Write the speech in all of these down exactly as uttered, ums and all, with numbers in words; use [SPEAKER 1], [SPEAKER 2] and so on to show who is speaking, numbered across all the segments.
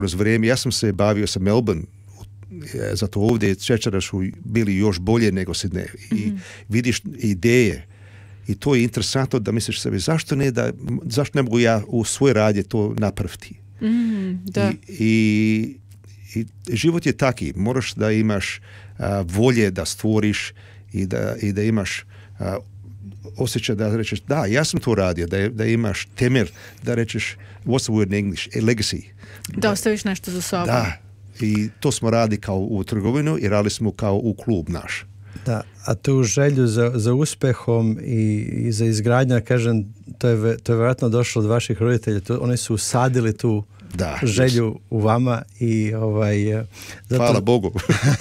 [SPEAKER 1] kroz vrijeme, ja sam se bavio sa Melbourne, zato ovdje šećera su bili još bolje nego Sidney. I mm-hmm. vidiš ideje. I to je interesantno da misliš sebi, zašto ne, da, zašto ne mogu ja u svoj radje to napraviti?
[SPEAKER 2] Mm, da.
[SPEAKER 1] I, i, I život je taki. Moraš da imaš a, volje da stvoriš i da, i da imaš a, osjećaj da rečeš, da, ja sam to radio, da, da imaš temelj, da rečeš, what's the word in English? A legacy.
[SPEAKER 2] Da ostaviš nešto za sobom.
[SPEAKER 1] Da. I to smo radili kao u trgovinu i radili smo kao u klub naš.
[SPEAKER 3] Da, a tu želju za, za uspehom i, i za izgradnja, kažem, to je, to je vjerojatno došlo od vaših roditelja. To, oni su usadili tu da, želju yes. u vama i ovaj... Zato...
[SPEAKER 1] Hvala Bogu.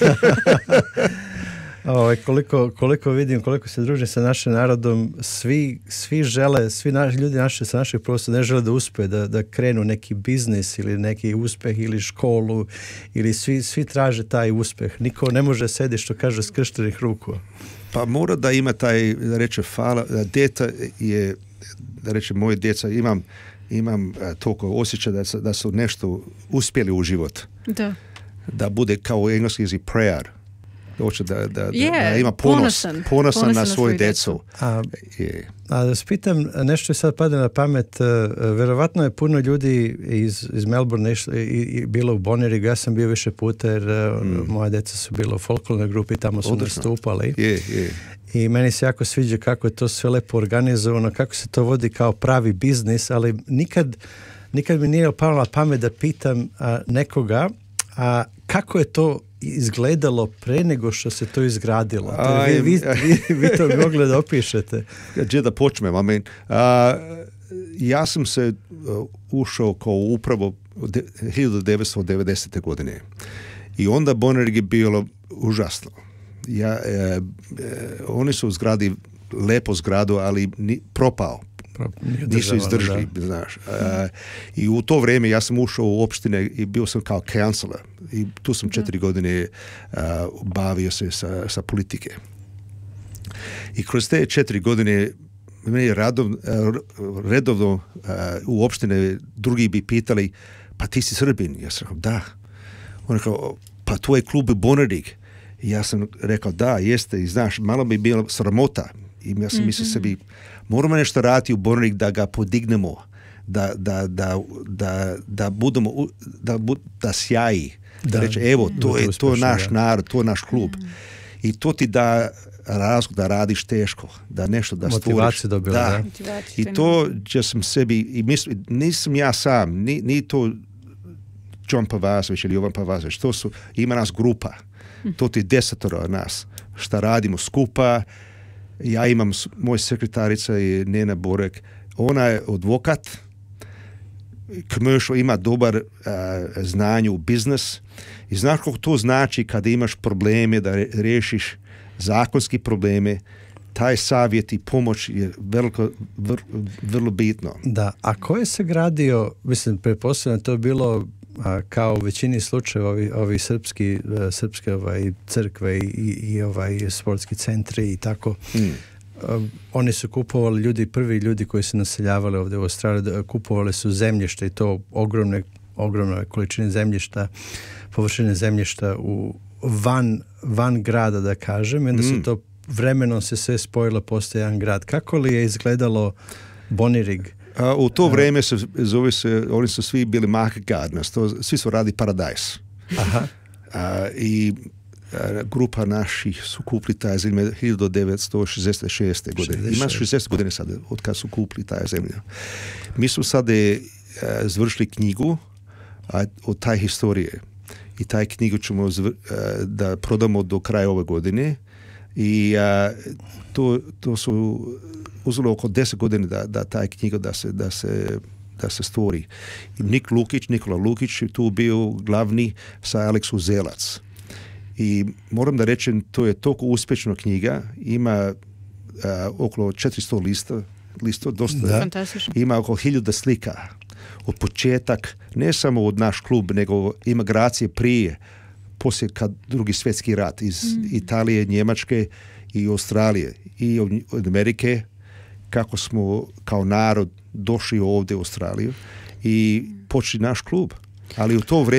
[SPEAKER 3] Ovaj, koliko, koliko vidim, koliko se družim sa našim narodom, svi, svi žele, svi naši, ljudi naši, sa naših prostora ne žele da uspe, da, da krenu neki biznis ili neki uspeh ili školu, ili svi, svi traže taj uspeh. Niko ne može sedi, što kaže, skrštenih ruku.
[SPEAKER 1] Pa mora da ima taj, da reče, hvala, djeta je, da reče, moje djeca, imam, imam toliko osjećaj da, da su nešto uspjeli u život.
[SPEAKER 2] Da.
[SPEAKER 1] Da bude kao u engleski jezik prayer. Hoće da, da,
[SPEAKER 2] yeah,
[SPEAKER 1] da ima ponos,
[SPEAKER 2] ponosan,
[SPEAKER 1] ponosan,
[SPEAKER 2] ponosan
[SPEAKER 1] na
[SPEAKER 2] na
[SPEAKER 1] svoju
[SPEAKER 2] djecu.
[SPEAKER 1] djecu.
[SPEAKER 3] A,
[SPEAKER 1] je.
[SPEAKER 3] a da spitam, nešto je sad pada na pamet, uh, verovatno je puno ljudi iz, iz Melbourne išlo, i, i bilo u Bonnerigu, ja sam bio više puta jer uh, mm. moja djeca su bila u folklornoj grupi, tamo su nastupali.
[SPEAKER 1] Je, je.
[SPEAKER 3] I meni se jako sviđa kako je to sve lepo organizovano, kako se to vodi kao pravi biznis, ali nikad, nikad mi nije palo na pamet da pitam a, nekoga a, kako je to izgledalo pre nego što se to izgradilo. Vi, vi, vi, vi to mogli da opišete.
[SPEAKER 1] Gdje da počnem? I mean, uh, ja sam se uh, ušao kao upravo de, hiljadu devetsto devedesete godine. I onda Bonnerig je bilo užasno. Ja, uh, uh, oni su u zgradi, lepo zgradu, ali ni, propao. Nisu izdržali, znaš. Uh, I u to vrijeme ja sam ušao u opštine i bio sam kao counselor. I tu sam četiri mm. godine uh, bavio se sa, sa politike. I kroz te četiri godine meni radov, uh, redovno uh, u opštine drugi bi pitali, pa ti si Srbin? Ja sam rekao, da. On rekao, pa to je klub Bonnerig. I ja sam rekao, da, jeste. I znaš, malo bi bilo sramota. I ja sam mm-hmm. mislio sebi, moramo nešto raditi u Bonnerig da ga podignemo, da, da, da, da, da budemo, da, bud, da sjaji, da, da reče, evo, to je, to je naš narod, to je naš klub. Mm. I to ti da razlog da radiš teško, da nešto da stvoriš.
[SPEAKER 3] Motivaciju dobila, da. da.
[SPEAKER 1] I to ja sam sebi, i mislim, nisam ja sam, ni, ni to John Pavazović ili Jovan Pavazović, to su, ima nas grupa, mm. to ti desetoro nas, šta radimo skupa. Ja imam, moj sekretarica je Nena Borek, ona je advokat, commercial, ima dobar uh, znanje u biznis i znaš kako to znači kada imaš probleme da riješiš zakonski probleme, taj savjet i pomoć je veliko, vrlo, vrlo bitno.
[SPEAKER 3] Da, a ko je se gradio, mislim, pretpostavljam to je bilo a, kao u većini slučajeva ovi, ovi srpski, a, srpske ovaj, crkve i, i ovaj sportski centri i tako. Mm. A, oni su kupovali, ljudi, prvi ljudi koji su naseljavali ovdje u Australiji, kupovali su zemljište i to ogromne, ogromne količine zemljišta, površine zemljišta u van, van grada, da kažem, i onda su mm. to vremenom se sve spojilo, postoje jedan grad. Kako li je izgledalo Bonnerig?
[SPEAKER 1] A, u to vrijeme se zove se, oni su svi bili market gardeners, to, svi su radi Paradise.
[SPEAKER 3] Aha.
[SPEAKER 1] A, I a, grupa naših su kupili taj zemlje hiljadu devetsto šezdeset šeste godine. Ima šezdeset godine sad od kad su kupili taj zemlje. Mi smo sad završili knjigu a, od taj historije. I taj knjigu ćemo zvr, a, da prodamo do kraja ove godine. I a, to, to su uzelo oko deset godina da, da taj knjiga da se, da se, da se stvori. Nik Lukić, Nikola Lukić je tu bio glavni sa Aleksu Zelac. I moram da rečem, to je toliko uspješna knjiga, ima a, okolo četiristo lista, listo, dosta,
[SPEAKER 2] da.
[SPEAKER 1] Ima oko hiljada slika. Od početak, ne samo od naš klub, nego imigracije prije, poslije kad drugi svjetski rat iz mm. Italije, Njemačke i Australije i od Amerike, kako smo kao narod došli ovdje u Australiju i počeli naš klub. ali u to vrijeme